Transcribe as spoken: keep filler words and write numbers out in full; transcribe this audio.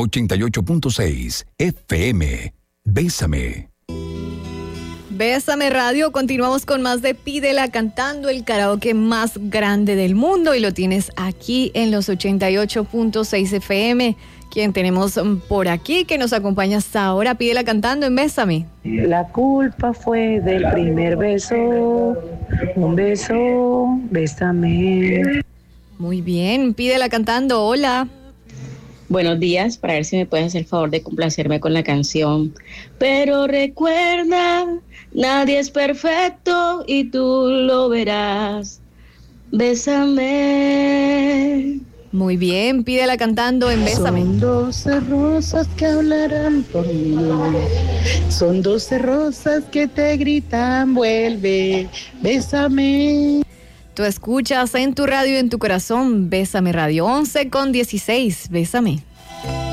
ochenta y ocho punto seis F M. Bésame. Bésame Radio, continuamos con más de Pídela Cantando, el karaoke más grande del mundo, y lo tienes aquí en los ochenta y ocho punto seis F M. ¿Quién tenemos por aquí que nos acompaña hasta ahora? Pídela Cantando en Bésame. La culpa fue del primer beso, un beso, bésame. Muy bien, Pídela Cantando, hola. Buenos días, para ver si me puedes hacer el favor de complacerme con la canción. Pero recuerda, nadie es perfecto y tú lo verás. Bésame. Muy bien, Pídela Cantando en Bésame. Son doce rosas que hablarán por mí. Son doce rosas que te gritan, vuelve, bésame. Tú escuchas en tu radio y en tu corazón Bésame Radio, once con dieciséis, Bésame.